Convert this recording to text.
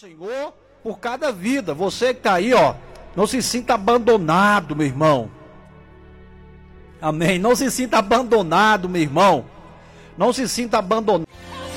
Senhor por cada vida. Você que está aí, ó, não se sinta abandonado, meu irmão. Amém. Não se sinta abandonado, meu irmão. Não se sinta abandonado.